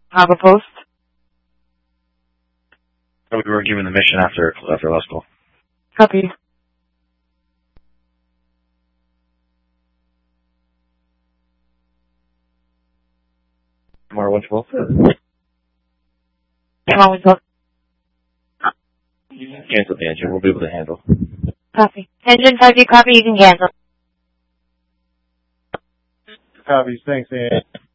Harbor Post. We were given the mission after law school. Copy. Tomorrow 112. Tomorrow 112. You can cancel the engine. We'll be able to handle. Copy. Engine 5, copy. You can cancel. Copies. Thanks, Ann.